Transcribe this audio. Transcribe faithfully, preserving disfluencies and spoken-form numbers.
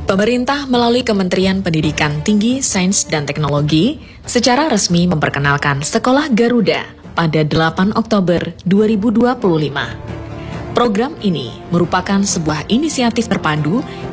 Pemerintah melalui Kementerian Pendidikan Tinggi, Sains dan Teknologi secara resmi memperkenalkan Sekolah Garuda pada delapan Oktober dua ribu dua puluh lima. Program ini merupakan sebuah inisiatif terpadu